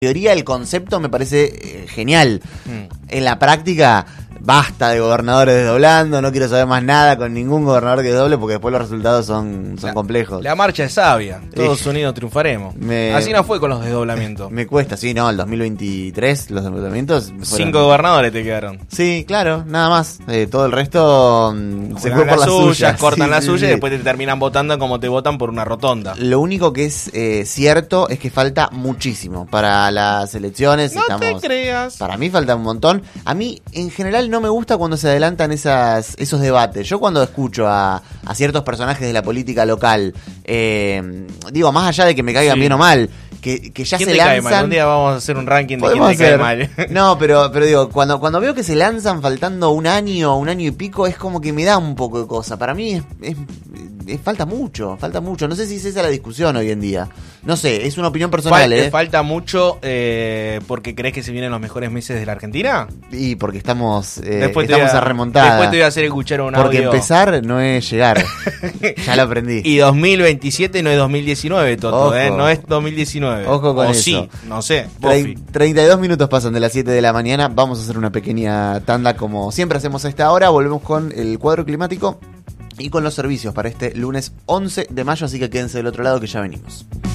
teoría el concepto me parece genial. En la práctica, basta de gobernadores desdoblando, no quiero saber más nada con ningún gobernador que doble porque después los resultados son complejos. La marcha es sabia, todos unidos triunfaremos. Así no fue con los desdoblamientos. Me cuesta, sí, no, el 2023 los desdoblamientos fueron... 5 gobernadores te quedaron. Sí, claro, nada más. Todo el resto se fue por las suyas. Cortan sí, la suya sí. Y después te terminan votando como te votan por una rotonda. Lo único que es cierto es que falta muchísimo para las elecciones. No te creas. Para mí falta un montón. A mí, en general, no me gusta cuando se adelantan esos debates. Yo cuando escucho a ciertos personajes de la política local, digo, más allá de que me caigan bien o mal, que ya ¿Quién se te lanzan... cae mal? Un día vamos a hacer un ranking de quién Podemos te cae mal. No, pero digo, cuando veo que se lanzan faltando un año y pico, es como que me da un poco de cosa. Para mí falta mucho. No sé si es esa la discusión hoy en día. No sé, es una opinión personal. ¿Falta mucho porque crees que se vienen los mejores meses de la Argentina? Y porque estamos a remontar. Después te voy a hacer escuchar un porque audio. Empezar no es llegar. Ya lo aprendí. Y 2027 no es 2019, Toto, Ojo. no es 2019. Ojo con o eso. sí, no sé. 32 minutos pasan de las 7 de la mañana. Vamos a hacer una pequeña tanda como siempre hacemos a esta hora. Volvemos con el cuadro climático y con los servicios para este lunes 11 de mayo. Así que quédense del otro lado que ya venimos.